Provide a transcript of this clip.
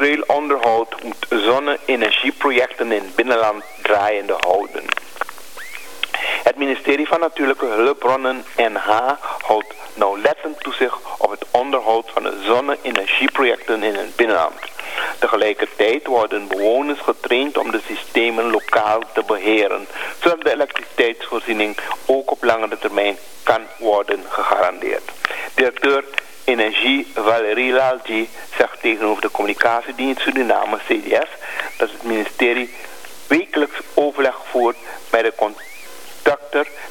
structureel onderhoud moet zonne-energieprojecten in het binnenland draaiende houden. Het ministerie van Natuurlijke Hulpbronnen NH houdt nauwlettend toezicht op het onderhoud van de zonne-energieprojecten in het binnenland. Tegelijkertijd worden bewoners getraind om de systemen lokaal te beheren, zodat de elektriciteitsvoorziening ook op langere termijn kan worden gegarandeerd. Directeur Energie Valerie Lalji zegt tegenover de communicatiedienst Suriname CDS dat het ministerie wekelijks overleg voert met de contacter